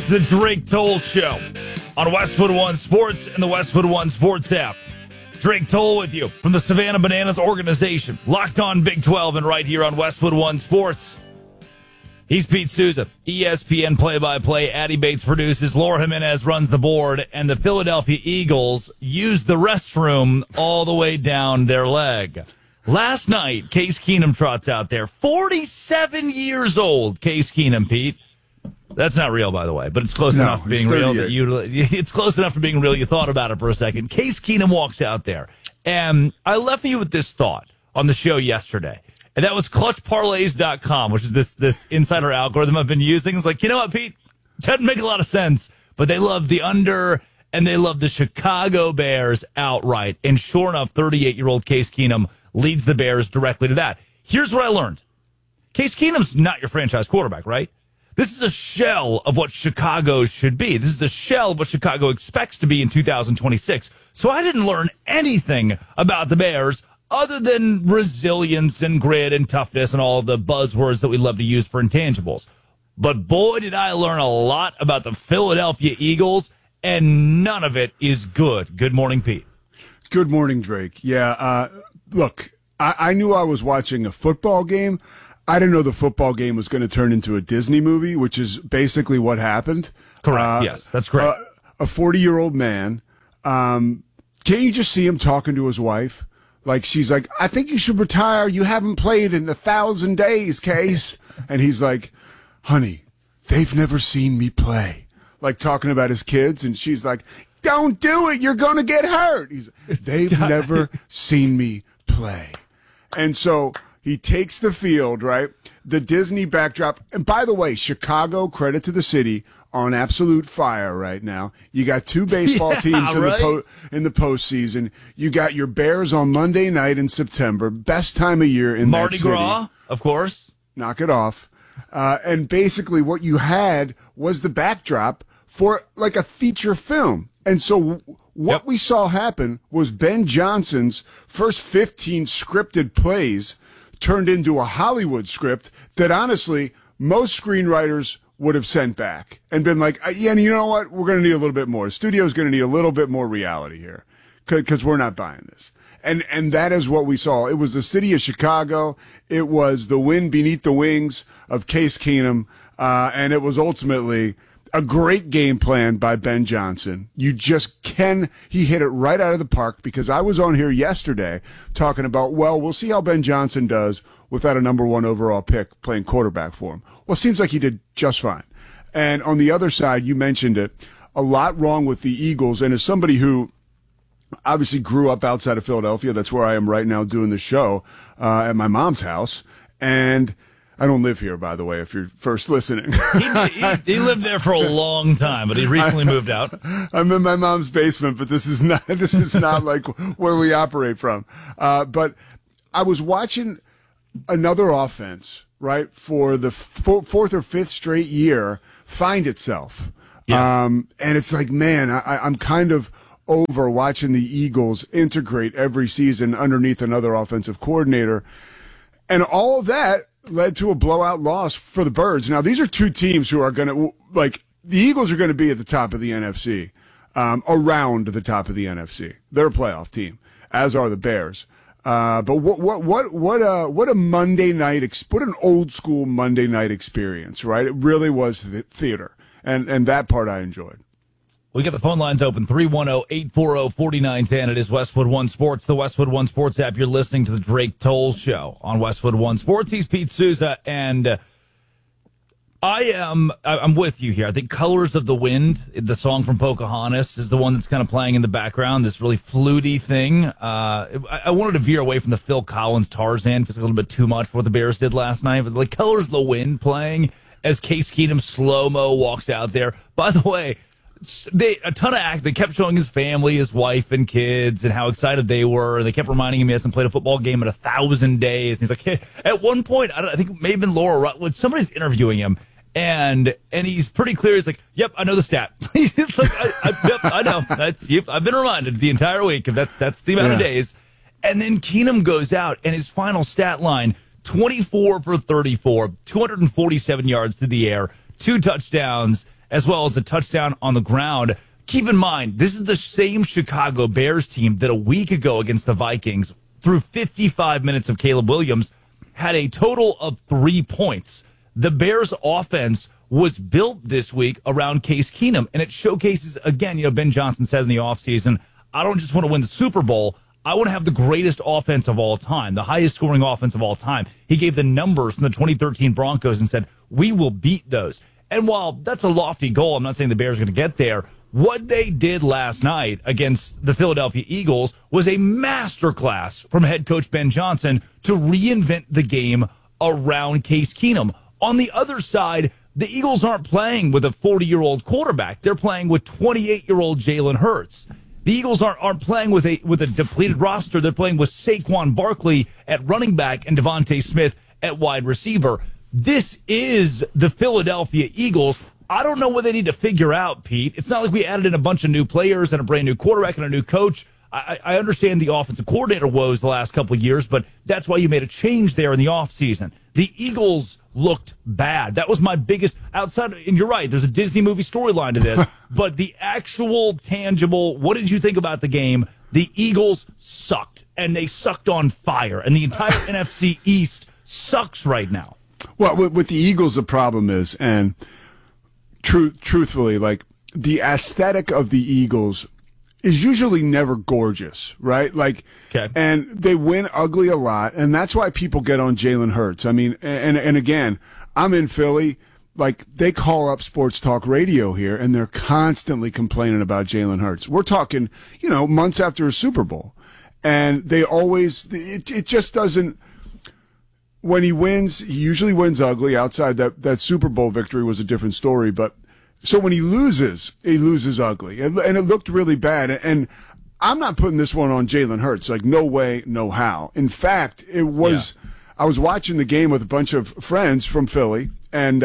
The Drake Toll Show on Westwood One Sports and the Westwood One Sports app. Drake Toll with you from the Savannah Bananas organization. Locked on Big 12 and right here on Westwood One Sports. He's Pete Souza, ESPN play-by-play. Addie Bates produces. Laura Jimenez runs the board. And the Philadelphia Eagles use the restroom all the way down their leg. Last night, Case Keenum trots out there. 47 years old, Case Keenum, Pete. That's not real, by the way, but it's close enough for being real that it's close enough for being real. You thought about it for a second. Case Keenum walks out there, and I left you with this thought on the show yesterday, and that was clutchparlays.com, which is this insider algorithm I've been using. It's like, you know what, Pete? It doesn't make a lot of sense, but they love the under, and they love the Chicago Bears outright. And sure enough, 38-year-old Case Keenum leads the Bears directly to that. Here's what I learned. Case Keenum's not your franchise quarterback, right? This is a shell of what Chicago should be. This is a shell of what Chicago expects to be in 2026. So I didn't learn anything about the Bears other than resilience and grit and toughness and all the buzzwords that we love to use for intangibles. But boy, did I learn a lot about the Philadelphia Eagles, and none of it is good. Good morning, Pete. Good morning, Drake. Yeah, look, I knew I was watching a football game. I didn't know the football game was going to turn into a Disney movie, which is basically what happened. Correct. Yes, that's correct. A 40-year-old man. Can't you just see him talking to his wife? Like, she's like, I think you should retire. You haven't played in 1,000 days, Case. And he's like, honey, they've never seen me play. Like, talking about his kids. And she's like, don't do it. You're going to get hurt. They've never seen me play. And so he takes the field, right? The Disney backdrop. And by the way, Chicago, credit to the city, on absolute fire right now. You got two baseball teams in the postseason. You got your Bears on Monday night in September. Best time of year in Mardi that city. Gras, of course. Knock it off. And basically what you had was the backdrop for like a feature film. And so what we saw happen was Ben Johnson's first 15 scripted plays turned into a Hollywood script that honestly most screenwriters would have sent back and been like, yeah, and you know what? We're going to need a little bit more. The studio's going to need a little bit more reality here because we're not buying this. And that is what we saw. It was the city of Chicago. It was the wind beneath the wings of Case Keenum. And it was ultimately a great game plan by Ben Johnson. He hit it right out of the park because I was on here yesterday talking about, well, we'll see how Ben Johnson does without a number 1 overall pick playing quarterback for him. Well, it seems like he did just fine. And on the other side, you mentioned it, a lot wrong with the Eagles. And as somebody who obviously grew up outside of Philadelphia, that's where I am right now doing the show at my mom's house. And I don't live here, by the way, if you're first listening. He lived there for a long time, but he recently moved out. I'm in my mom's basement, but this is not like where we operate from. But I was watching another offense, right, for the fourth or fifth straight year find itself. Yeah. And it's like, man, I'm kind of over watching the Eagles integrate every season underneath another offensive coordinator. And all of that led to a blowout loss for the Birds. Now, these are two teams who are going to, like, the Eagles are going to be at the top of the NFC, around the top of the NFC. They're a playoff team, as are the Bears. But what a Monday night, what an old school Monday night experience, right? It really was the theater. And that part I enjoyed. We got the phone lines open, 310-840-4910. It is Westwood One Sports, the Westwood One Sports app. You're listening to the Drake Toll Show on Westwood One Sports. He's Pete Souza, and I'm with you here. I think Colors of the Wind, the song from Pocahontas, is the one that's kind of playing in the background, this really fluty thing. I wanted to veer away from the Phil Collins Tarzan. It feels like a little bit too much for what the Bears did last night. But like Colors of the Wind playing as Case Keenum slow-mo walks out there. By the way, they kept showing his family, his wife and kids, and how excited they were. They kept reminding him he hasn't played a football game in 1,000 days. And he's like, hey, at one point, I think maybe been Laura Rutledge, somebody's interviewing him, and he's pretty clear. He's like, yep, I know the stat. It's like, yep, I know. I've been reminded the entire week. That's the amount of days. And then Keenum goes out, and his final stat line, 24 for 34, 247 yards through the air, 2 touchdowns. as well as a touchdown on the ground. Keep in mind, this is the same Chicago Bears team that a week ago against the Vikings, through 55 minutes of Caleb Williams, had a total of 3 points. The Bears offense was built this week around Case Keenum, and it showcases, again, Ben Johnson said in the offseason, I don't just want to win the Super Bowl, I want to have the greatest offense of all time, the highest scoring offense of all time. He gave the numbers from the 2013 Broncos and said, we will beat those. And while that's a lofty goal, I'm not saying the Bears are going to get there, what they did last night against the Philadelphia Eagles was a masterclass from head coach Ben Johnson to reinvent the game around Case Keenum. On the other side, the Eagles aren't playing with a 40-year-old quarterback. They're playing with 28-year-old Jalen Hurts. The Eagles aren't playing with a depleted roster. They're playing with Saquon Barkley at running back and Devontae Smith at wide receiver. This is the Philadelphia Eagles. I don't know what they need to figure out, Pete. It's not like we added in a bunch of new players and a brand new quarterback and a new coach. I understand the offensive coordinator woes the last couple of years, but that's why you made a change there in the offseason. The Eagles looked bad. That was my biggest outside. And you're right, there's a Disney movie storyline to this, but the actual tangible, what did you think about the game? The Eagles sucked, and they sucked on fire, and the entire NFC East sucks right now. Well, with the Eagles, the problem is, and truthfully, like, the aesthetic of the Eagles is usually never gorgeous, right? Like, okay. And they win ugly a lot, and that's why people get on Jalen Hurts. I mean, and again, I'm in Philly. Like, they call up sports talk radio here, and they're constantly complaining about Jalen Hurts. We're talking, months after a Super Bowl, and they always, it just doesn't. When he wins, he usually wins ugly. Outside that Super Bowl victory was a different story, but. So when he loses ugly, and it looked really bad. And I'm not putting this one on Jalen Hurts. Like, no way, no how. In fact, it was. Yeah. I was watching the game with a bunch of friends from Philly, and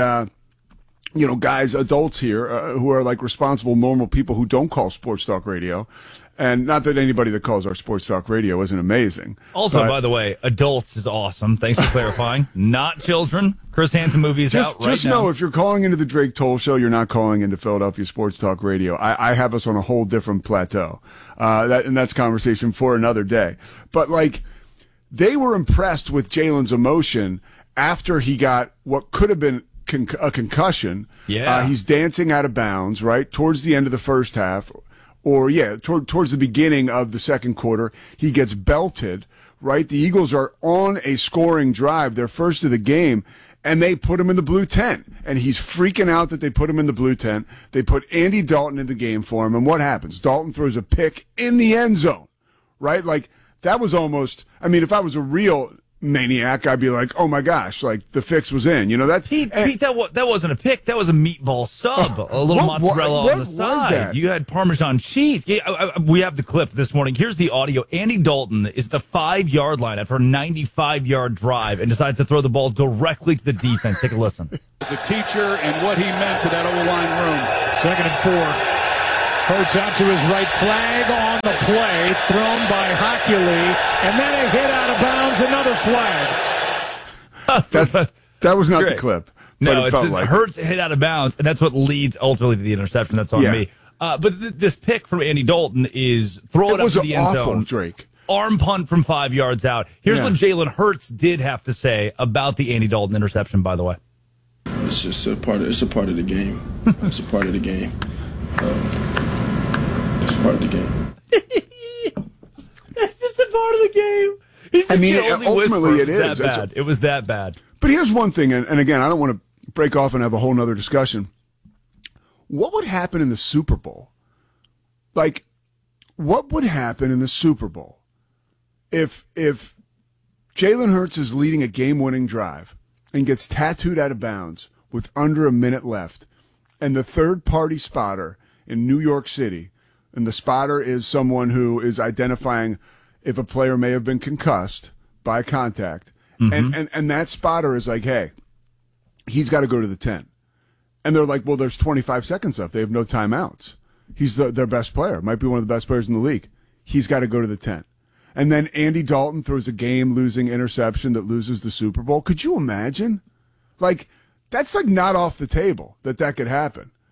guys, adults here who are like responsible, normal people who don't call sports talk radio. And not that anybody that calls our sports talk radio isn't amazing. Also, by the way, adults is awesome. Thanks for clarifying. Not children. Chris Hansen movie is out right now. Just know, if you're calling into the Drake Toll Show, you're not calling into Philadelphia Sports Talk Radio. I have us on a whole different plateau. And that's conversation for another day. But, like, they were impressed with Jalen's emotion after he got what could have been a concussion. Yeah. He's dancing out of bounds, right, towards the end of the first half. Or, towards the beginning of the second quarter, he gets belted, right? The Eagles are on a scoring drive, their first of the game, and they put him in the blue tent. And he's freaking out that they put him in the blue tent. They put Andy Dalton in the game for him, and what happens? Dalton throws a pick in the end zone, right? Like, that was almost, I mean, if I was a real maniac, I'd be like, oh my gosh, like, the fix was in. Pete, that wasn't a pick. That was a meatball sub, a little mozzarella on the side. That? You had Parmesan cheese. Yeah, we have the clip this morning. Here's the audio. Andy Dalton is the 5-yard line after a 95-yard drive and decides to throw the ball directly to the defense. Take a listen. As a teacher and what he meant to that O-line room. 2nd and 4. Hurts out to his right, flag on the play, thrown by Hockley, and then a hit out of bounds, another flag. that was not the clip. No, it felt like Hurts hit out of bounds, and that's what leads ultimately to the interception. That's on me. But this pick from Andy Dalton is throw it up to the end zone. Drake. Arm punt from 5 yards out. Here's what Jalen Hurts did have to say about the Andy Dalton interception, by the way. It's just a part of the game. It's a part of the game. It's part of the game. That's just a part of the game. I mean, ultimately it is. It was that bad. But here's one thing, and again, I don't want to break off and have a whole nother discussion. What would happen in the Super Bowl? Like, what would happen in the Super Bowl if Jalen Hurts is leading a game-winning drive and gets tattooed out of bounds with under a minute left, and the third-party spotter in New York City, and the spotter is someone who is identifying if a player may have been concussed by contact, and that spotter is like, hey, he's got to go to the tent. And they're like, well, there's 25 seconds left. They have no timeouts. He's their best player, might be one of the best players in the league. He's got to go to the tent. And then Andy Dalton throws a game-losing interception that loses the Super Bowl. Could you imagine? Like, that's like not off the table that could happen.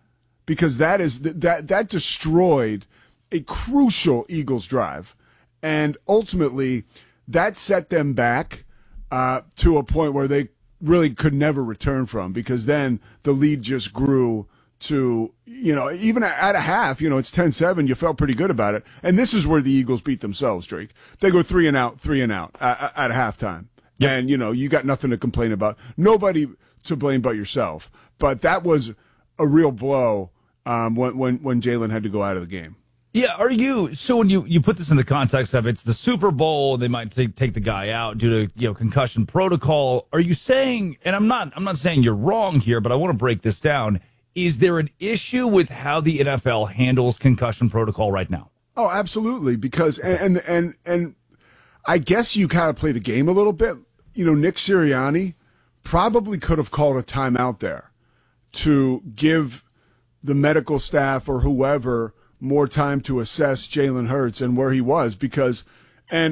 because that destroyed a crucial Eagles drive, and ultimately that set them back to a point where they really could never return from, because then the lead just grew to, even at a half, it's 10-7, you felt pretty good about it. And this is where the Eagles beat themselves, Drake. They go 3 and out at halftime. Yep. And, you got nothing to complain about. Nobody to blame but yourself. But that was a real blow when Jalen had to go out of the game. Yeah, so when you put this in the context of it's the Super Bowl, they might take the guy out due to concussion protocol. Are you saying, and I'm not saying you're wrong here, but I want to break this down. Is there an issue with how the NFL handles concussion protocol right now? Oh, absolutely, because and I guess you kind of play the game a little bit. Nick Sirianni probably could have called a timeout there to give the medical staff or whoever more time to assess Jalen Hurts and where he was, because ESPN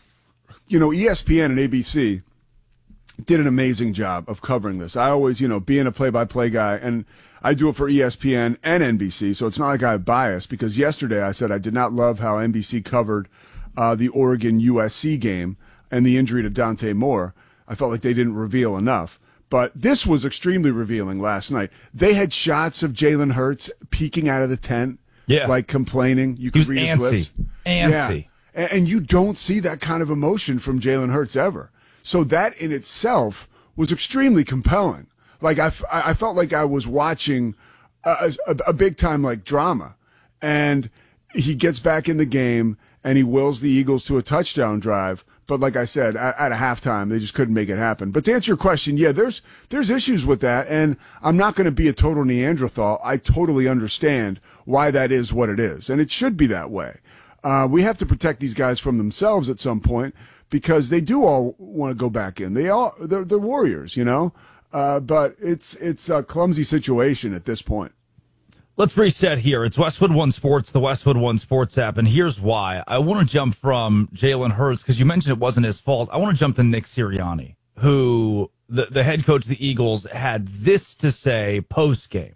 and ABC did an amazing job of covering this. I always, being a play-by-play guy, and I do it for ESPN and NBC, so it's not like I have bias, because yesterday I said I did not love how NBC covered the Oregon-USC game and the injury to Dante Moore. I felt like they didn't reveal enough. But this was extremely revealing last night. They had shots of Jalen Hurts peeking out of the tent, like complaining. You could read his lips. Antsy. Yeah. And you don't see that kind of emotion from Jalen Hurts ever. So that in itself was extremely compelling. Like I felt like I was watching a big time like drama. And he gets back in the game and he wills the Eagles to a touchdown drive. But like I said, at a halftime, they just couldn't make it happen. But to answer your question, there's issues with that, and I'm not going to be a total Neanderthal. I totally understand why that is what it is, and it should be that way. We have to protect these guys from themselves at some point, because they do all want to go back in. They're warriors, but it's a clumsy situation at this point. Let's reset here. It's Westwood One Sports, the Westwood One Sports app, and here's why. I want to jump from Jalen Hurts, because you mentioned it wasn't his fault. I want to jump to Nick Sirianni, who, the head coach of the Eagles, had this to say post-game.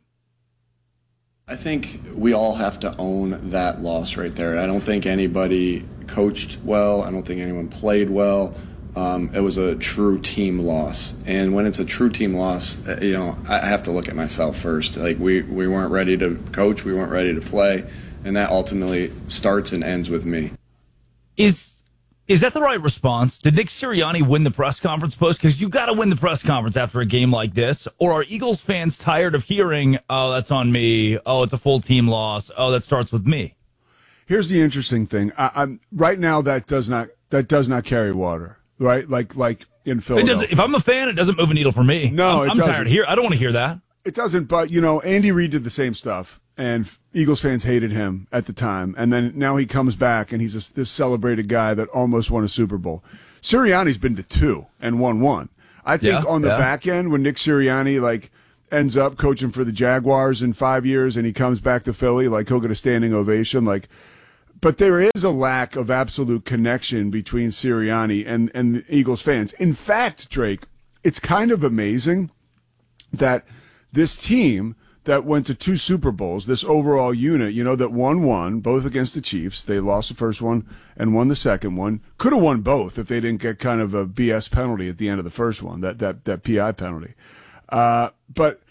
I think we all have to own that loss right there. I don't think anybody coached well. I don't think anyone played well. It was a true team loss. And when it's a true team loss, I have to look at myself first. Like, we weren't ready to coach. We weren't ready to play. And that ultimately starts and ends with me. Is that the right response? Did Nick Sirianni win the press conference post? Because you got to win the press conference after a game like this. Or are Eagles fans tired of hearing, oh, that's on me. Oh, it's a full team loss. Oh, that starts with me. Here's the interesting thing. I'm right now, that does not carry water. Right, like in Philadelphia. If I'm a fan, it doesn't move a needle for me. No, I'm tired of I don't want to hear that. It doesn't. But Andy Reid did the same stuff, and Eagles fans hated him at the time. And then now he comes back, and he's this celebrated guy that almost won a Super Bowl. Sirianni's been to 2 and won 1. I think on the back end, when Nick Sirianni ends up coaching for the Jaguars in 5 years, and he comes back to Philly, he'll get a standing ovation, But there is a lack of absolute connection between Sirianni and Eagles fans. In fact, Drake, it's kind of amazing that this team that went to 2 Super Bowls, this overall unit, that won both against the Chiefs. They lost the first one and won the second one. Could have won both if they didn't get kind of a BS penalty at the end of the first one, that PI penalty. But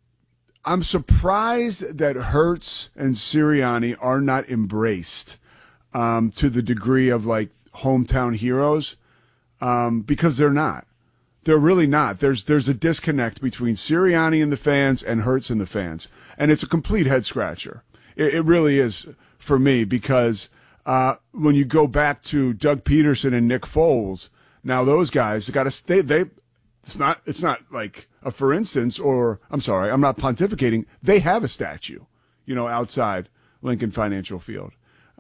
I'm surprised that Hurts and Sirianni are not embraced to the degree of hometown heroes, because they're not. They're really not. There's a disconnect between Sirianni and the fans and Hurts and the fans, and it's a complete head scratcher. It really is for me, because when you go back to Doug Peterson and Nick Foles, now those guys got to stay. It's not like a for instance, or I'm sorry, I'm not pontificating. They have a statue, outside Lincoln Financial Field.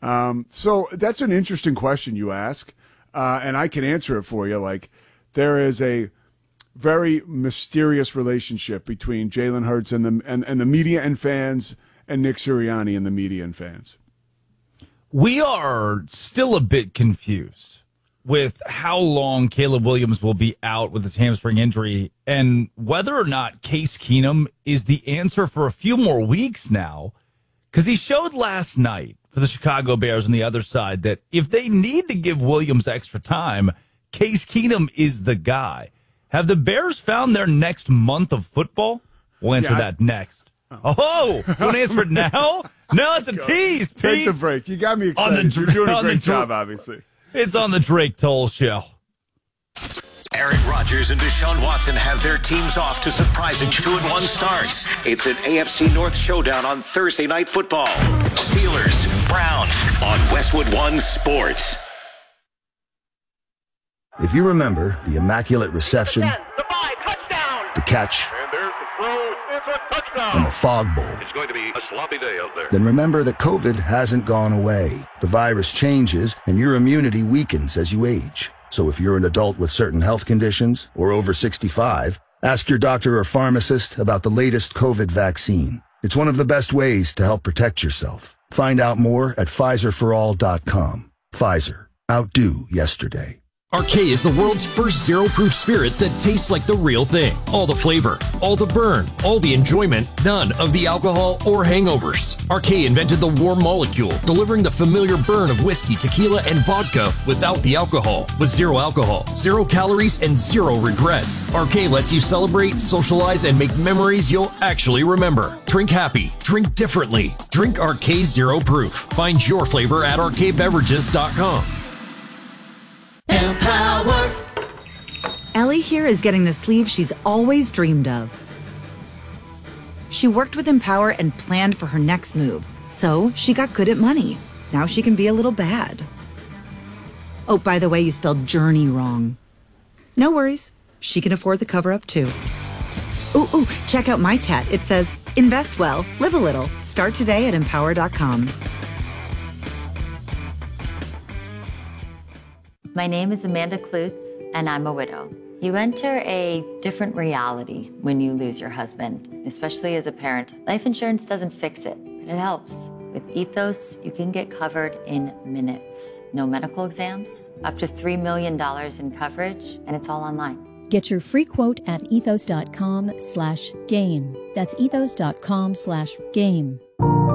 So that's an interesting question you ask, and I can answer it for you. There is a very mysterious relationship between Jalen Hurts and the media and fans, and Nick Sirianni and the media and fans. We are still a bit confused with how long Caleb Williams will be out with his hamstring injury and whether or not Case Keenum is the answer for a few more weeks now, because he showed last night for the Chicago Bears on the other side that if they need to give Williams extra time, Case Keenum is the guy. Have the Bears found their next month of football? We'll answer that next. Oh, you want to answer it now? No, it's a tease, Pete. Take the break. You got me excited. You're doing a great job, obviously. It's on the Drake Toll Show. Aaron Rodgers and Deshaun Watson have their teams off to surprising 2-1 starts. It's an AFC North showdown on Thursday Night Football. Steelers, Browns on Westwood One Sports. If you remember the immaculate reception, the catch, and the fog bowl, it's going to be a sloppy day out there. Then remember that COVID hasn't gone away. The virus changes and your immunity weakens as you age. So if you're an adult with certain health conditions or over 65, ask your doctor or pharmacist about the latest COVID vaccine. It's one of the best ways to help protect yourself. Find out more at PfizerForAll.com. Pfizer. Outdo yesterday. Arcade is the world's first zero-proof spirit that tastes like the real thing. All the flavor, all the burn, all the enjoyment, none of the alcohol or hangovers. Arcade invented the warm molecule, delivering the familiar burn of whiskey, tequila, and vodka without the alcohol. With zero alcohol, 0 calories, and 0 regrets. Arcade lets you celebrate, socialize, and make memories you'll actually remember. Drink happy. Drink differently. Drink Arcade Zero Proof. Find your flavor at arcadebeverages.com. Empower. Ellie here is getting the sleeve she's always dreamed of. She worked with Empower and planned for her next move, so she got good at money. Now she can be a little bad. Oh, by the way, you spelled journey wrong. No worries. She can afford the cover-up too. Ooh, check out my tat. It says, invest well, live a little. Start today at empower.com. My name is Amanda Klutz, and I'm a widow. You enter a different reality when you lose your husband, especially as a parent. Life insurance doesn't fix it, but it helps. With Ethos, you can get covered in minutes. No medical exams, up to $3 million in coverage, and it's all online. Get your free quote at ethos.com/game. That's ethos.com/game.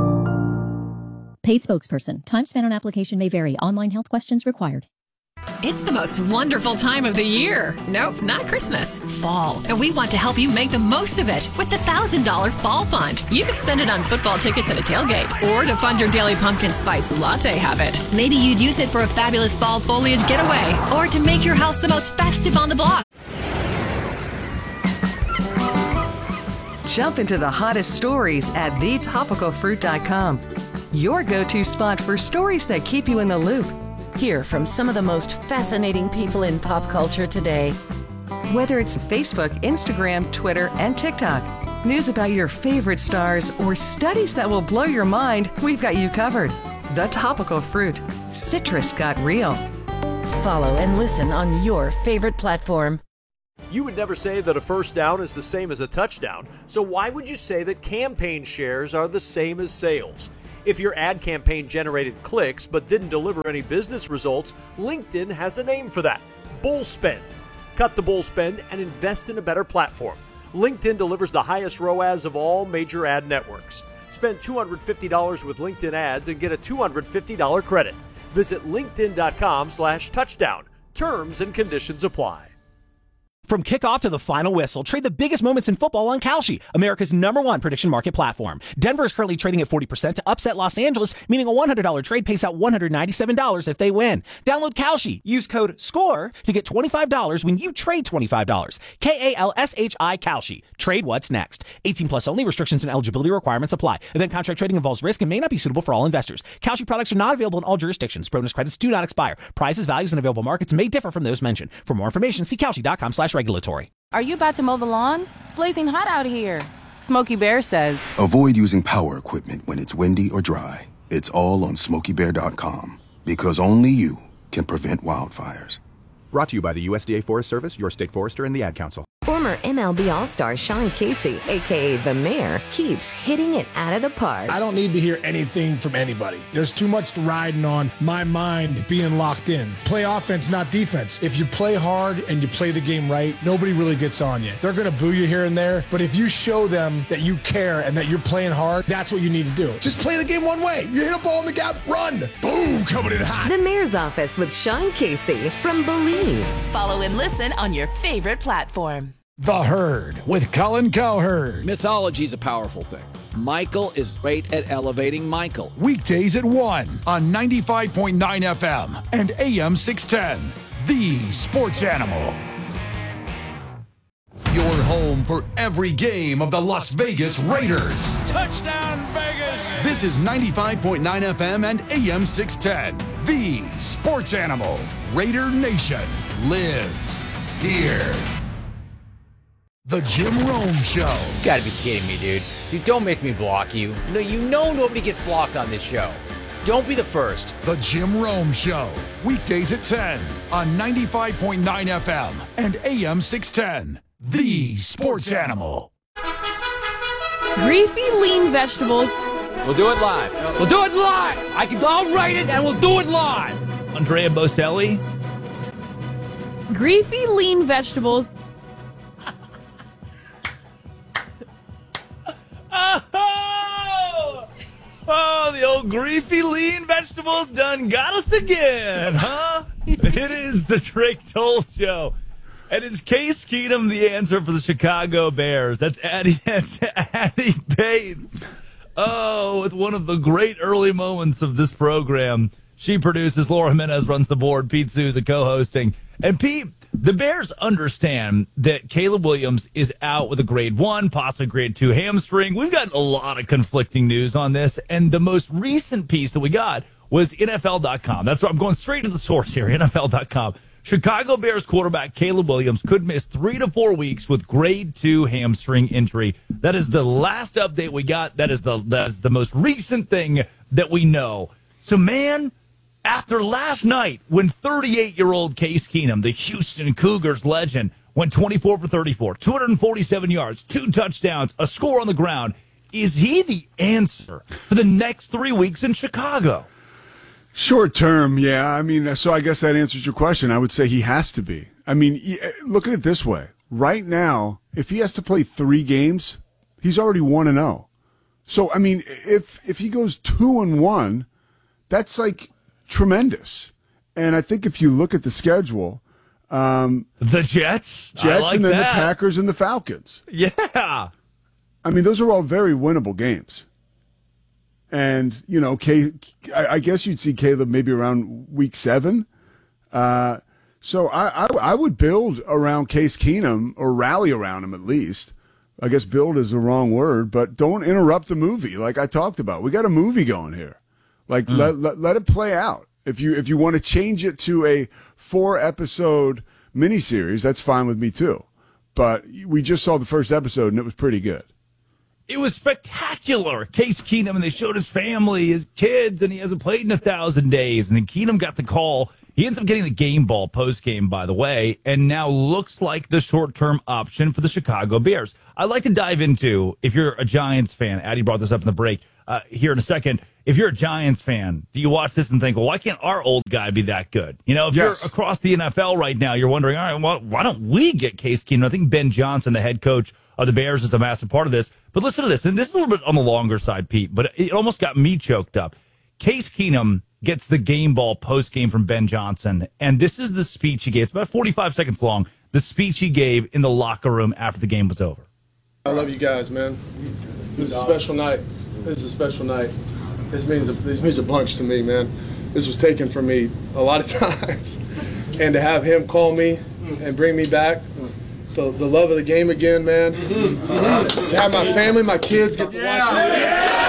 Paid spokesperson. Time spent on application may vary. Online health questions required. It's the most wonderful time of the year. Nope, not Christmas. Fall. And we want to help you make the most of it with the $1,000 Fall Fund. You can spend it on football tickets at a tailgate or to fund your daily pumpkin spice latte habit. Maybe you'd use it for a fabulous fall foliage getaway or to make your house the most festive on the block. Jump into the hottest stories at thetopicalfruit.com. Your go-to spot for stories that keep you in the loop. Hear from some of the most fascinating people in pop culture today. Whether it's Facebook, Instagram, Twitter, and TikTok, news about your favorite stars, or studies that will blow your mind, we've got you covered. The Topical Fruit. Citrus got real. Follow and listen on your favorite platform. You would never say that a first down is the same as a touchdown, so why would you say that campaign shares are the same as sales? If your ad campaign generated clicks but didn't deliver any business results, LinkedIn has a name for that: bull spend. Cut the bull spend and invest in a better platform. LinkedIn delivers the highest ROAS of all major ad networks. Spend $250 with LinkedIn ads and get a $250 credit. Visit linkedin.com/touchdown. Terms and conditions apply. From kickoff to the final whistle, trade the biggest moments in football on Kalshi, America's #1 prediction market platform. Denver is currently trading at 40% to upset Los Angeles, meaning a $100 trade pays out $197 if they win. Download Kalshi. Use code SCORE to get $25 when you trade $25. KALSHI Kalshi. Trade what's next. 18 plus only. Restrictions and eligibility requirements apply. Event contract trading involves risk and may not be suitable for all investors. Kalshi products are not available in all jurisdictions. Bonus credits do not expire. Prizes, values, and available markets may differ from those mentioned. For more information, see Kalshi.com/regulatory. Are you about to mow the lawn? It's blazing hot out here. Smokey Bear says, avoid using power equipment when it's windy or dry. It's all on SmokeyBear.com, because only you can prevent wildfires. Brought to you by the USDA Forest Service, your state forester, and the Ad Council. For Former MLB All-Star Sean Casey, a.k.a. The Mayor, keeps hitting it out of the park. I don't need to hear anything from anybody. There's too much riding on my mind being locked in. Play offense, not defense. If you play hard and you play the game right, nobody really gets on you. They're going to boo you here and there, but if you show them that you care and that you're playing hard, that's what you need to do. Just play the game one way. You hit a ball in the gap, run. Boom, coming in hot. The Mayor's Office with Sean Casey from Believe. Follow and listen on your favorite platform. The Herd with Colin Cowherd. Mythology is a powerful thing. Michael is great at elevating Michael. Weekdays at 1 on 95.9 FM and AM 610. The Sports Animal. Your home for every game of the Las Vegas Raiders. Touchdown, Vegas! This is 95.9 FM and AM 610. The Sports Animal. Raider Nation lives here. The Jim Rome Show. You gotta be kidding me, dude. Dude, don't make me block you. No, you know nobody gets blocked on this show. Don't be the first. The Jim Rome Show. Weekdays at 10 on 95.9 FM and AM 610. The Sports Animal. Greasy lean vegetables. We'll do it live. We'll do it live. I'll write it and we'll do it live. Andrea Bocelli. Greasy lean vegetables. Oh, the old griefy lean vegetables done got us again, huh? It is the Drake Toll Show. And is Case Keenum the answer for the Chicago Bears? That's Addie Bates. Oh, with one of the great early moments of this program. She produces, Laura Jimenez runs the board, Pete Souza co-hosting. And Pete, the Bears understand that Caleb Williams is out with a grade 1, possibly grade 2 hamstring. We've got a lot of conflicting news on this, and the most recent piece that we got was NFL.com. That's right, I'm going straight to the source here, NFL.com. Chicago Bears quarterback Caleb Williams could miss 3 to 4 weeks with grade 2 hamstring injury. That is the last update we got. That is the most recent thing that we know. So, man, after last night, when 38-year-old Case Keenum, the Houston Cougars legend, went 24 for 34, 247 yards, 2 touchdowns, a score on the ground, is he the answer for the next 3 weeks in Chicago? Short term, yeah. I mean, so I guess that answers your question. I would say he has to be. I mean, look at it this way. Right now, if he has to play 3 games, he's already 1-0. So, I mean, if he goes 2-1, that's like tremendous. And I think if you look at the schedule, the Jets, like and then that. the Packers and the Falcons. Yeah. I mean, those are all very winnable games. And, you know, I guess you'd see Caleb maybe around week 7. So I would build around Case Keenum, or rally around him at least. I guess build is the wrong word, but don't interrupt the movie like I talked about. We got a movie going here. Like, let it play out. If you want to change it to a 4-episode miniseries, that's fine with me too. But we just saw the first episode, and it was pretty good. It was spectacular. Case Keenum, and they showed his family, his kids, and he hasn't played in 1,000 days. And then Keenum got the call. He ends up getting the game ball post-game, by the way, and now looks like the short-term option for the Chicago Bears. I'd like to dive into, if you're a Giants fan, Addie brought this up in the break here in a second. If you're a Giants fan, do you watch this and think, well, why can't our old guy be that good? You know, if you're across the NFL right now, you're wondering, all right, well, why don't we get Case Keenum? I think Ben Johnson, the head coach of the Bears, is a massive part of this. But listen to this, and this is a little bit on the longer side, Pete, but it almost got me choked up. Case Keenum gets the game ball post-game from Ben Johnson, and this is the speech he gave. It's about 45 seconds long, the speech he gave in the locker room after the game was over. I love you guys, man. This is a special night. This is a special night. This means a bunch to me, man. This was taken from me a lot of times. And to have him call me and bring me back, the love of the game again, man. To have my family, my kids get to watch me.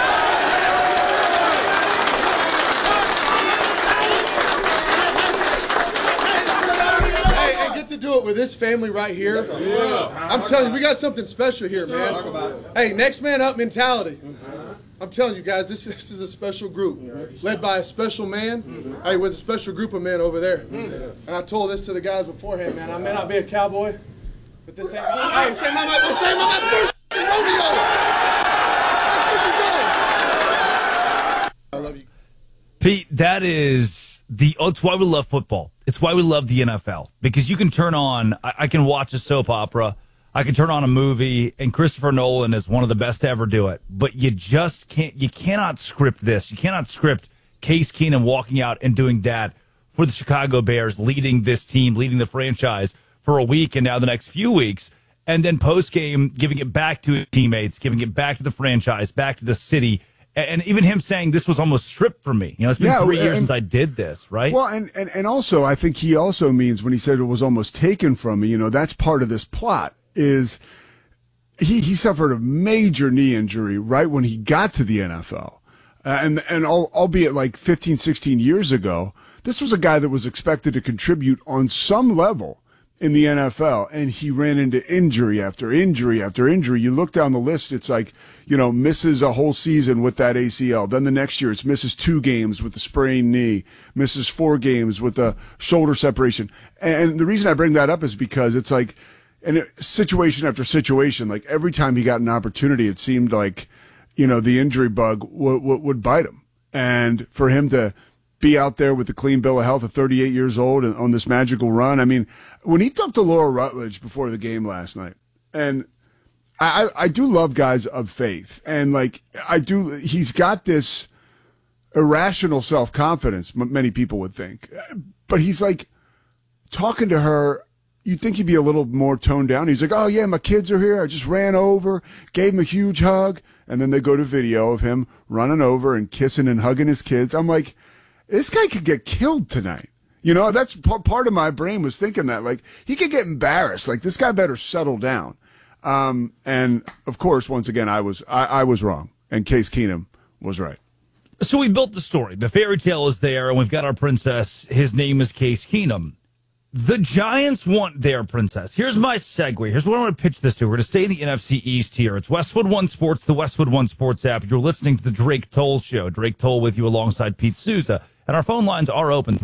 Hey, and get to do it with this family right here. I'm telling you, we got something special here, man. Hey, next man up mentality. I'm telling you guys, this is a special group, led by a special man, hey, with a special group of men over there. And I told this to the guys beforehand, man. I may not be a cowboy, But this ain't my rodeo. I love you. Pete, it's why we love football. It's why we love the NFL. Because you can turn on, I can watch a soap opera, I can turn on a movie, and Christopher Nolan is one of the best to ever do it. But you cannot script this. You cannot script Case Keenum walking out and doing that for the Chicago Bears, leading this team, leading the franchise for a week and now the next few weeks. And then post-game, giving it back to his teammates, giving it back to the franchise, back to the city. And even him saying this was almost stripped from me. It's been 3 years since I did this, right? Well, and also, I think he also means when he said it was almost taken from me, that's part of this plot is he suffered a major knee injury right when he got to the NFL. And albeit like 15, 16 years ago, this was a guy that was expected to contribute on some level in the NFL, and he ran into injury after injury after injury. You look down the list, it's like, misses a whole season with that ACL. Then the next year, it's misses 2 games with the sprained knee, misses 4 games with the shoulder separation. And the reason I bring that up is because it's like, in situation after situation, like every time he got an opportunity, it seemed like, the injury bug would bite him. And for him to be out there with the clean bill of health at 38 years old and on this magical run. I mean, when he talked to Laura Rutledge before the game last night, and I do love guys of faith, and he's got this irrational self-confidence, many people would think, but he's like talking to her. You'd think he'd be a little more toned down. He's like, oh yeah, my kids are here. I just ran over, gave him a huge hug. And then they go to video of him running over and kissing and hugging his kids. I'm like, this guy could get killed tonight. That's part of my brain was thinking that. Like, he could get embarrassed. Like, this guy better settle down. And, of course, once again, I was wrong. And Case Keenum was right. So we built the story. The fairy tale is there, and we've got our princess. His name is Case Keenum. The Giants want their princess. Here's my segue. Here's what I want to pitch this to. We're going to stay in the NFC East here. It's Westwood One Sports, the Westwood One Sports app. You're listening to the Drake Toll Show. Drake Toll with you alongside Pete Souza. And our phone lines are open,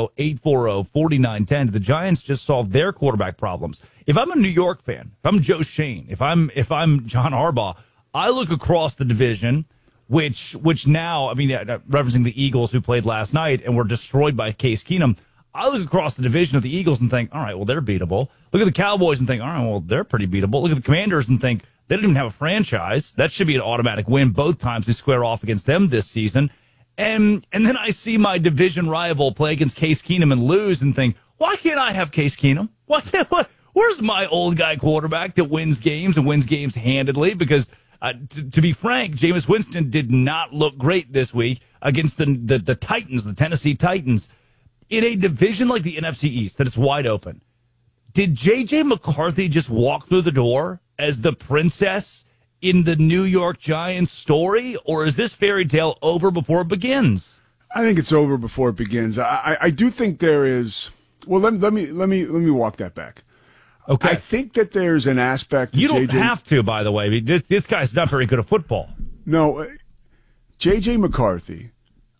310-840-4910. The Giants just solved their quarterback problems. If I'm a New York fan, if I'm Joe Shane, if I'm John Harbaugh, I look across the division, which now, referencing the Eagles who played last night and were destroyed by Case Keenum, I look across the division of the Eagles and think, all right, well, they're beatable. Look at the Cowboys and think, all right, well, they're pretty beatable. Look at the Commanders and think, they don't even have a franchise. That should be an automatic win both times we square off against them this season. And then I see my division rival play against Case Keenum and lose and think, why can't I have Case Keenum? Where's my old guy quarterback that wins games and wins games handedly? Because to be frank, Jameis Winston did not look great this week against the Titans, the Tennessee Titans. In a division like the NFC East that is wide open, did J.J. McCarthy just walk through the door as the princess in the New York Giants story, or is this fairy tale over before it begins? I think it's over before it begins. I do think there is. Well, let me walk that back. Okay. I think that there's an aspect. You don't have to, by the way. This guy's not very good at football. No, J.J. McCarthy,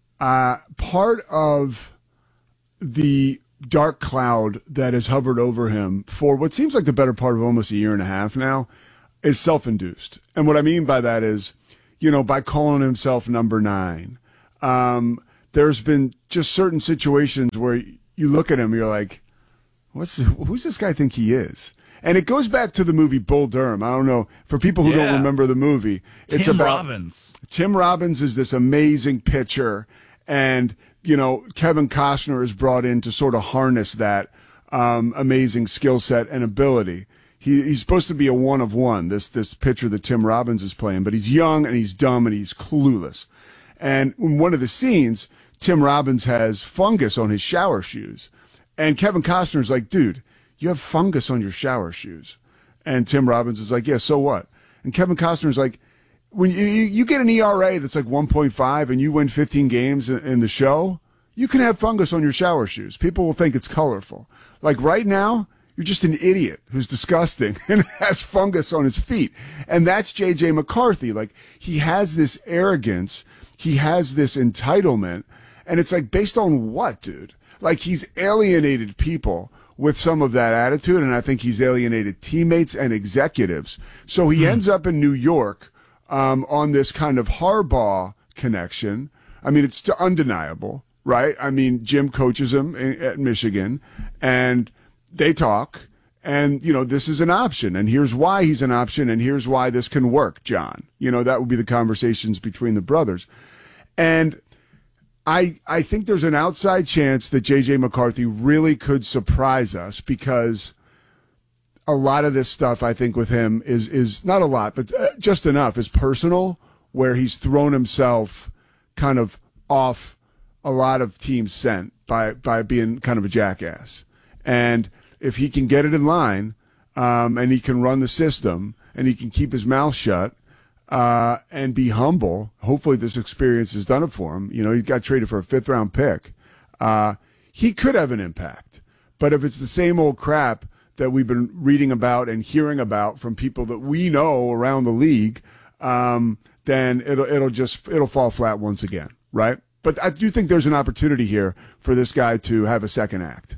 part of the dark cloud that has hovered over him for what seems like the better part of almost a year and a half now is self-induced. And what I mean by that is, by calling himself number 9, there's been just certain situations where you look at him, you're like, who's this guy think he is? And it goes back to the movie Bull Durham. I don't know, for people who don't remember the movie, it's about Tim Robbins is this amazing pitcher, and Kevin Costner is brought in to sort of harness that amazing skill set and ability. He's supposed to be a one of one, this pitcher that Tim Robbins is playing, but he's young and he's dumb and he's clueless. And in one of the scenes, Tim Robbins has fungus on his shower shoes. And Kevin Costner's like, dude, you have fungus on your shower shoes. And Tim Robbins is like, yeah, so what? And Kevin Costner's like, when you get an ERA that's like 1.5 and you win 15 games in the show, you can have fungus on your shower shoes. People will think it's colorful. Like right now, you're just an idiot who's disgusting and has fungus on his feet. And that's J.J. McCarthy. Like, he has this arrogance. He has this entitlement. And it's like, based on what, dude? Like, he's alienated people with some of that attitude, and I think he's alienated teammates and executives. So he ends up in New York on this kind of Harbaugh connection. I mean, it's undeniable, right? I mean, Jim coaches him at Michigan, and they talk, and, this is an option, and here's why he's an option, and here's why this can work, John. That would be the conversations between the brothers. And I think there's an outside chance that J.J. McCarthy really could surprise us, because a lot of this stuff, I think, with him is not a lot, but just enough, is personal, where he's thrown himself kind of off a lot of teams' scent by being kind of a jackass. And if he can get it in line, and he can run the system, and he can keep his mouth shut, and be humble, hopefully this experience has done it for him. He got traded for a 5th-round pick. He could have an impact. But if it's the same old crap that we've been reading about and hearing about from people that we know around the league, then it'll fall flat once again, right? But I do think there's an opportunity here for this guy to have a second act.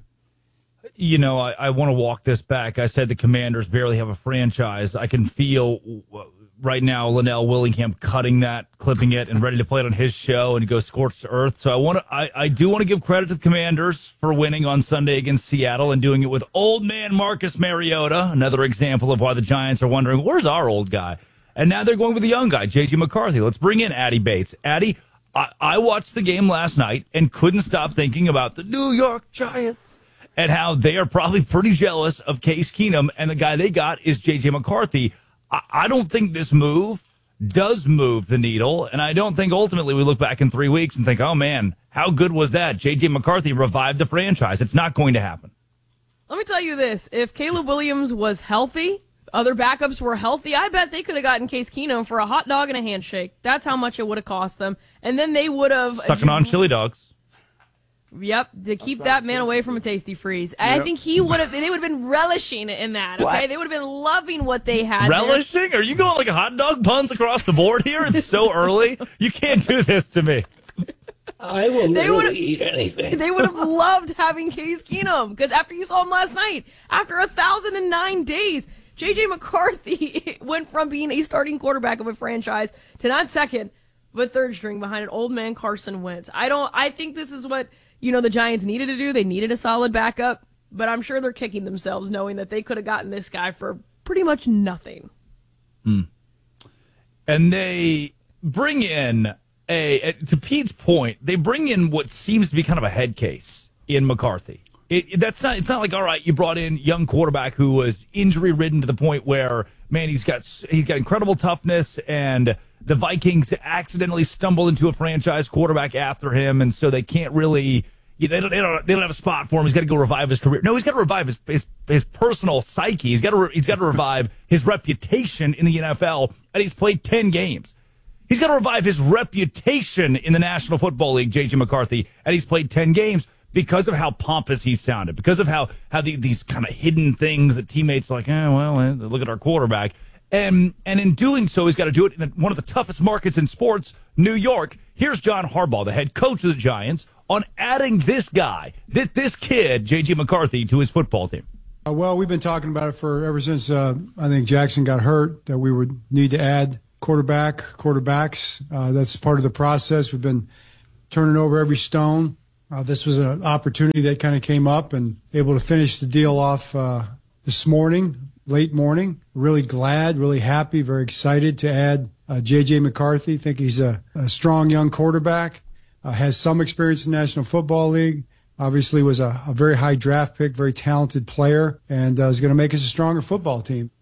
I want to walk this back. I said the Commanders barely have a franchise. I can feel right now Linnell Willingham cutting that, clipping it, and ready to play it on his show and go scorched earth. So I do want to give credit to the Commanders for winning on Sunday against Seattle and doing it with old man Marcus Mariota. Another example of why the Giants are wondering, where's our old guy? And now they're going with the young guy, J.J. McCarthy. Let's bring in Addy Bates. Addy, I watched the game last night and couldn't stop thinking about the New York Giants and how they are probably pretty jealous of Case Keenum, and the guy they got is J.J. McCarthy. I don't think this move does move the needle, and I don't think ultimately we look back in 3 weeks and think, oh, man, how good was that? J.J. McCarthy revived the franchise. It's not going to happen. Let me tell you this. If Caleb Williams was healthy, other backups were healthy, I bet they could have gotten Case Keenum for a hot dog and a handshake. That's how much it would have cost them. And then they would have... Sucking on chili dogs. Yep, to keep that man away from a Tasty Freeze. Yep. I think they would have been relishing in that, okay? What? They would have been loving what they had. Relishing? There. Are you going like a hot dog puns across the board here? It's so early. You can't do this to me. I will literally eat anything. They would have loved having Case Keenum, because after you saw him last night, after 1,009 days, J.J. McCarthy went from being a starting quarterback of a franchise to not second, but third string behind an old man Carson Wentz. I think this is what... the Giants needed to do. They needed a solid backup, but I'm sure they're kicking themselves knowing that they could have gotten this guy for pretty much nothing. And they bring in to Pete's point, they bring in what seems to be kind of a head case in McCarthy. It's not like, all right, you brought in young quarterback who was injury ridden to the point where, man, he's got incredible toughness, and the Vikings accidentally stumbled into a franchise quarterback after him, and so they can't really, they don't have a spot for him. He's got to go revive his career. No, he's got to revive his personal psyche. He's got to revive his reputation in the NFL, and he's played 10 games. He's got to revive his reputation in the National Football League, J.J. McCarthy, and he's played 10 games because of how pompous he sounded, because of how these kind of hidden things that teammates are like, look at our quarterback. And in doing so, he's got to do it in one of the toughest markets in sports, New York. Here's John Harbaugh, the head coach of the Giants, on adding this guy, this kid, J.J. McCarthy, to his football team. Well, we've been talking about it ever since I think Jackson got hurt, that we would need to add quarterbacks. That's part of the process. We've been turning over every stone. This was an opportunity that kind of came up, and able to finish the deal off this morning. Late morning. Really glad, really happy, very excited to add J.J. McCarthy. Think he's a strong young quarterback, has some experience in the National Football League, obviously was a very high draft pick, very talented player, and is going to make us a stronger football team.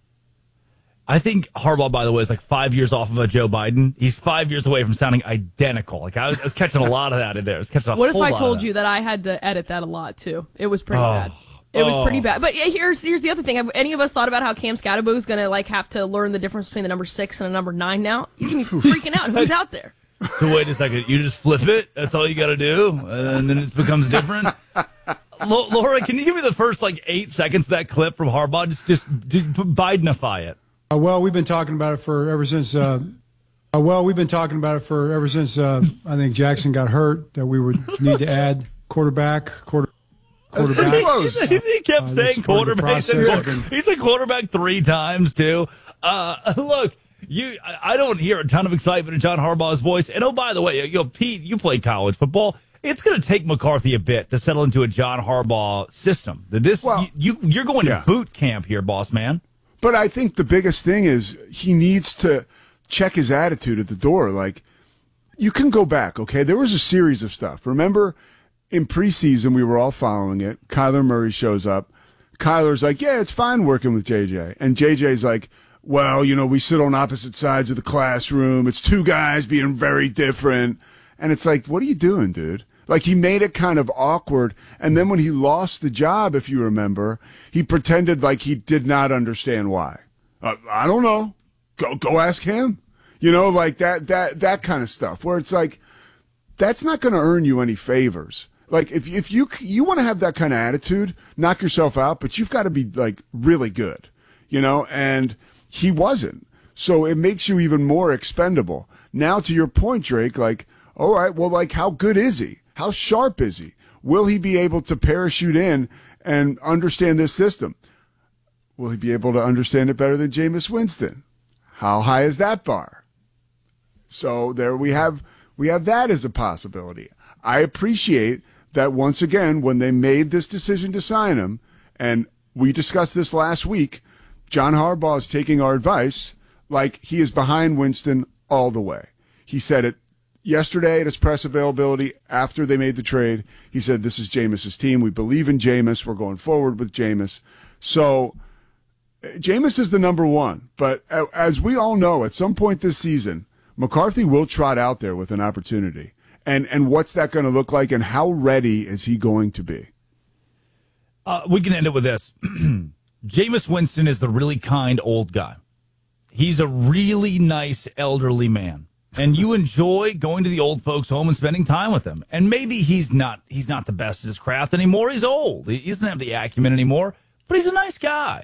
I think Harbaugh, by the way, is like 5 years off of Joe Biden. He's 5 years away from sounding identical. Like I was catching a lot of that in there. What if I told you that I had to edit that a lot, too? It was pretty bad. It was pretty bad. But here's the other thing. Have any of us thought about how Cam Scatterbo is going to have to learn the difference between the number 6 and a number 9 now? He's going to be freaking out. Who's out there? So wait a second. You just flip it? That's all you got to do? And then it becomes different? Laura, can you give me the first 8 seconds of that clip from Harbaugh? Just Bidenify it. Well, we've been talking about it ever since I think Jackson got hurt, that we would need to add quarterbacks. quarterback. Close. He kept saying quarterback. He said quarterback 3 times, too. Look, I don't hear a ton of excitement in John Harbaugh's voice. And, oh, by the way, Pete, you played college football. It's going to take McCarthy a bit to settle into a John Harbaugh system. You're going to boot camp here, boss man. But I think the biggest thing is he needs to check his attitude at the door. Like, you can go back, okay? There was a series of stuff. Remember, in preseason, we were all following it. Kyler Murray shows up. Kyler's like, yeah, it's fine working with JJ. And JJ's like, well, we sit on opposite sides of the classroom. It's 2 guys being very different. And it's like, what are you doing, dude? Like, he made it kind of awkward. And then when he lost the job, if you remember, he pretended like he did not understand why. I don't know. Go ask him. Like that kind of stuff where it's like, that's not going to earn you any favors. Like, if you want to have that kind of attitude, knock yourself out, but you've got to be like really good, and he wasn't. So it makes you even more expendable. Now, to your point, Drake, like, all right, well, like, how good is he? How sharp is he? Will he be able to parachute in and understand this system? Will he be able to understand it better than Jameis Winston? How high is that bar? So there we have that as a possibility. I appreciate that once again, when they made this decision to sign him, and we discussed this last week, John Harbaugh is taking our advice like he is behind Winston all the way. He said it yesterday at his press availability after they made the trade. He said, this is Jameis's team. We believe in Jameis. We're going forward with Jameis. So Jameis is the number one. But as we all know, at some point this season, McCarthy will trot out there with an opportunity. And what's that going to look like, and how ready is he going to be? We can end it with this. Jameis Winston is the really kind old guy. He's a really nice elderly man. And you enjoy going to the old folks' home and spending time with them. And maybe he's not the best at his craft anymore. He's old. He doesn't have the acumen anymore. But he's a nice guy.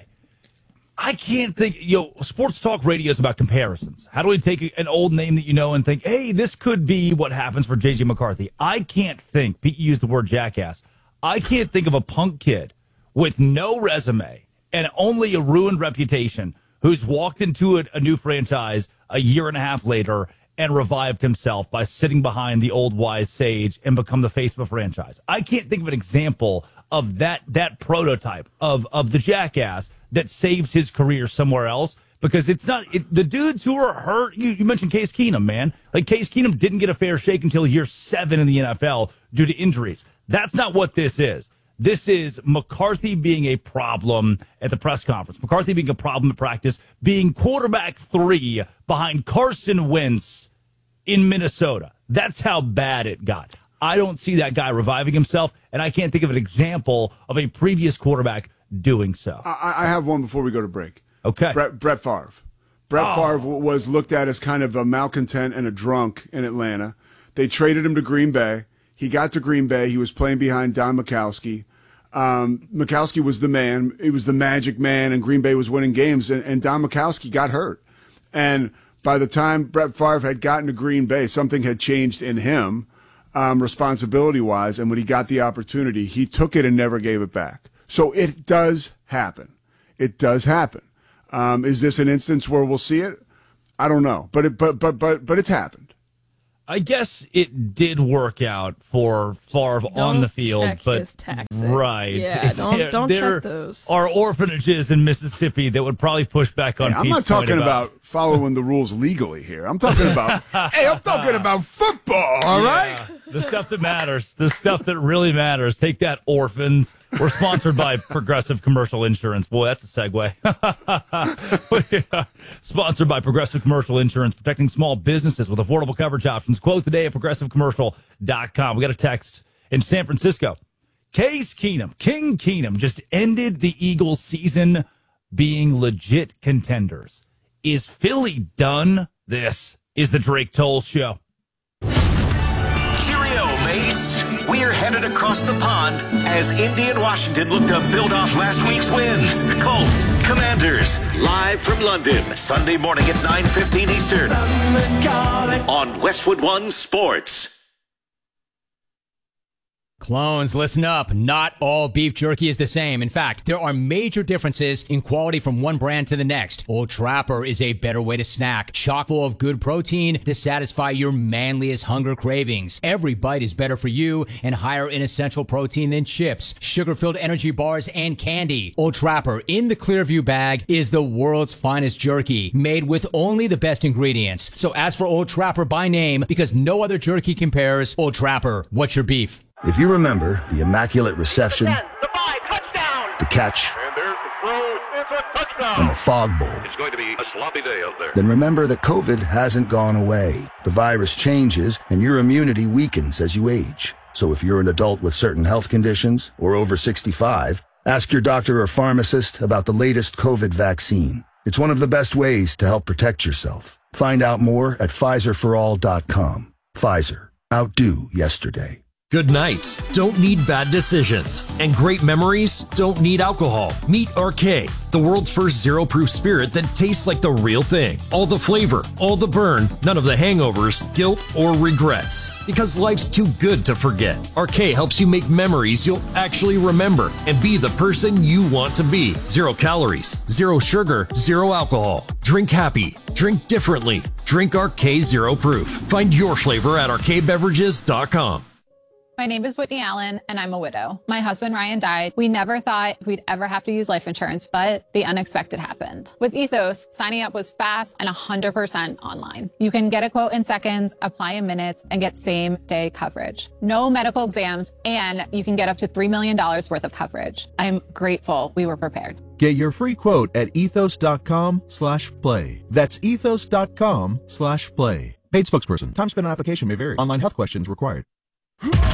I can't think, sports talk radio is about comparisons. How do we take an old name that you know and think, hey, this could be what happens for J.J. McCarthy? I can't think, Pete used the word jackass, I can't think of a punk kid with no resume and only a ruined reputation who's walked into a new franchise a year and a half later and revived himself by sitting behind the old wise sage and become the face of a franchise. I can't think of an example of that prototype of the jackass that saves his career somewhere else, because it's not the dudes who are hurt. You mentioned Case Keenum, man. Like, Case Keenum didn't get a fair shake until year 7 in the NFL due to injuries. That's not what this is. This is McCarthy being a problem at the press conference, McCarthy being a problem at practice, being quarterback 3 behind Carson Wentz in Minnesota. That's how bad it got. I don't see that guy reviving himself, and I can't think of an example of a previous quarterback doing so. I have one before we go to break. Okay. Brett Favre. Brett Favre was looked at as kind of a malcontent and a drunk in Atlanta. They traded him to Green Bay. He got to Green Bay. He was playing behind Don Majkowski. Majkowski was the man. He was the magic man, and Green Bay was winning games, and Don Majkowski got hurt. And by the time Brett Favre had gotten to Green Bay, something had changed in him, responsibility-wise, and when he got the opportunity, he took it and never gave it back. So it does happen. It does happen. Is this an instance where we'll see it? I don't know, but it's happened. I guess it did work out for Favre on the field, check but his taxes. Right, Yeah, don't check those. Are orphanages in Mississippi that would probably push back on. I'm not talking about following the rules legally here. I'm talking about I'm talking about football. All right, the stuff that matters, the stuff that really matters. Take that, orphans. We're sponsored by Progressive Commercial Insurance. Boy, that's a segue. Sponsored by Progressive Commercial Insurance, protecting small businesses with affordable coverage options. Quote today at progressivecommercial.com. We got a text in San Francisco. Case Keenum, King Keenum, just ended the Eagles season being legit contenders. Is Philly done? This is the Drake Toll Show. Cheerio, mates. We're headed across the pond as Indy and Washington look to build off last week's wins. Colts, Commanders, live from London, Sunday morning at 9:15 Eastern on Westwood One Sports. Clones, listen up. Not all beef jerky is the same. In fact, there are major differences in quality from one brand to the next. Old Trapper is a better way to snack, chock full of good protein to satisfy your manliest hunger cravings. Every bite is better for you and higher in essential protein than chips, sugar-filled energy bars, and candy. Old Trapper in the Clearview bag is the world's finest jerky, made with only the best ingredients. So ask for Old Trapper by name because no other jerky compares. Old Trapper, what's your beef? If you remember the immaculate reception, the catch, and the fog bowl, it's going to be a sloppy day out there. Then remember that COVID hasn't gone away. The virus changes, and your immunity weakens as you age. So if you're an adult with certain health conditions or over 65, ask your doctor or pharmacist about the latest COVID vaccine. It's one of the best ways to help protect yourself. Find out more at PfizerForAll.com. Pfizer. Outdo yesterday. Good nights don't need bad decisions, and great memories don't need alcohol. Meet RK, the world's first zero-proof spirit that tastes like the real thing. All the flavor, all the burn, none of the hangovers, guilt, or regrets. Because life's too good to forget. RK helps you make memories you'll actually remember and be the person you want to be. 0 calories, 0 sugar, 0 alcohol. Drink happy. Drink differently. Drink RK Zero Proof. Find your flavor at rkbeverages.com. My name is Whitney Allen, and I'm a widow. My husband, Ryan, died. We never thought we'd ever have to use life insurance, but the unexpected happened. With Ethos, signing up was fast and 100% online. You can get a quote in seconds, apply in minutes, and get same-day coverage. No medical exams, and you can get up to $3 million worth of coverage. I'm grateful we were prepared. Get your free quote at ethos.com/play. That's ethos.com/play. Paid spokesperson. Time spent on application may vary. Online health questions required.